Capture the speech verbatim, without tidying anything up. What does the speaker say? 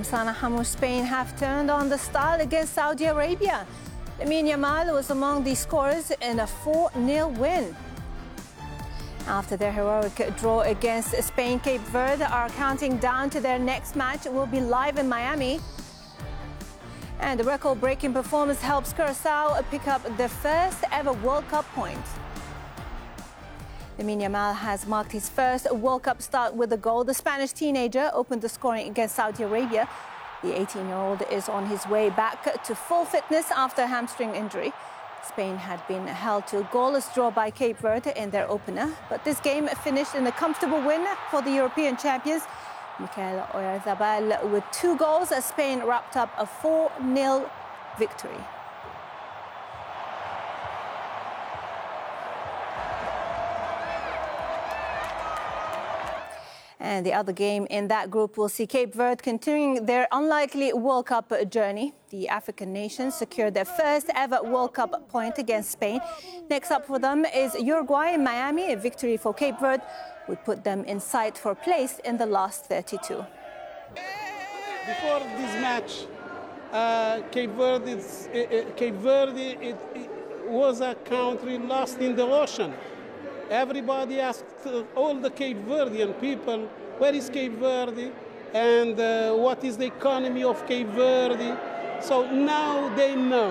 Sana Hamush, Spain have turned on the style against Saudi Arabia. Lamine Yamal was among the scorers in a four nil win. After their heroic draw against Spain, Cape Verde are counting down to their next match. It will be live in Miami. And the record-breaking performance helps Curacao pick up their first ever World Cup point. Lamine Yamal has marked his first World Cup start with a goal. The Spanish teenager opened the scoring against Saudi Arabia. The eighteen-year-old is on his way back to full fitness after a hamstring injury. Spain had been held to a goalless draw by Cape Verde in their opener, but this game finished in a comfortable win for the European champions. Mikel Oyarzabal with two goals as Spain wrapped up a four nil victory. And the other game in that group will see Cape Verde continuing their unlikely World Cup journey. The African nations secured their first ever World Cup point against Spain. Next up for them is Uruguay in Miami. A victory for Cape Verde would put them in sight for place in the last thirty-two. Before this match, uh, Cape Verde, uh, Cape Verde it, it was a country lost in the ocean. Everybody asked uh, all the Cape Verdean people, where is Cape Verde and uh, what is the economy of Cape Verde? So now they know.